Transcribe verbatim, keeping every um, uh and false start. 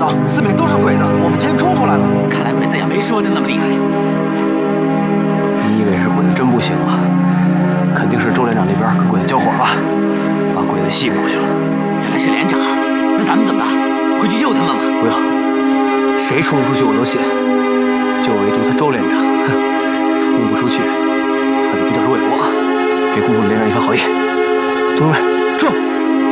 说，四面都是鬼子，我们今天冲出来了。 看来鬼子也没说的那么厉害。 你以为是鬼子真不行啊？肯定是周连长那边跟鬼子交火了，把鬼子吸引过去了。 原来是连长，那咱们怎么办？回去救他们吗？ 不要，谁冲出去我都信，就唯独他周连长，哼，冲不出去，他就不叫周伟国，别辜负了连长一番好意。同志们，撤！